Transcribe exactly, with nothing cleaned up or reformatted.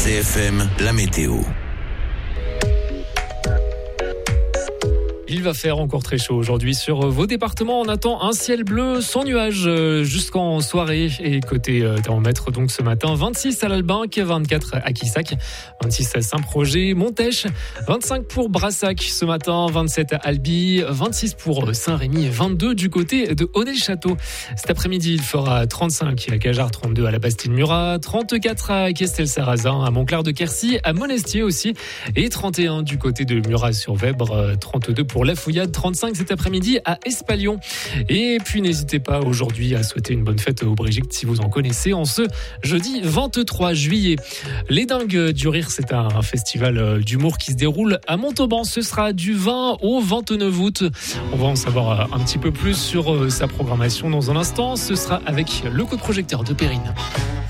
C F M, la météo. Il va faire encore très chaud aujourd'hui sur vos départements. On attend un ciel bleu sans nuages jusqu'en soirée. Et côté thermomètre, donc ce matin, vingt-six à l'Albinque, vingt-quatre à Quissac, vingt-six à Saint-Projet, Montèche, vingt-cinq pour Brassac ce matin, vingt-sept à Albi, vingt-six pour Saint-Rémy, vingt-deux du côté de Onet-le-Château. Cet après-midi, il fera trente-cinq à Cajarc, trente-deux à la Bastille-Murat, trente-quatre à Questel-Sarrazin, à Montclar-de-Quercy, à Monestier aussi, et trente et un du côté de Murat-sur-Vèbre, trente-deux pour La Fouillade, trente-cinq cet après-midi à Espalion. Et puis n'hésitez pas aujourd'hui à souhaiter une bonne fête aux Brigitte si vous en connaissez en ce jeudi vingt-trois juillet. Les Dingues du Rire, c'est un festival d'humour qui se déroule à Montauban. Ce sera du vingt au vingt-neuf août. On va en savoir un petit peu plus sur sa programmation dans un instant. Ce sera avec le coup de projecteur de Perrine.